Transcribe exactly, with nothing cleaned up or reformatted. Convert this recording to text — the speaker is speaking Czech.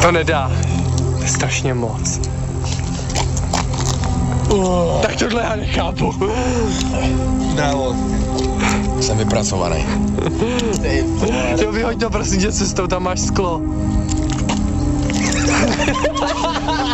To nedá. To je strašně moc. Uh. Tak tohle já nechápu. Bravo. Jsem vypracovaný. Jo, vyhoď to prosím tě cestou, tam máš sklo.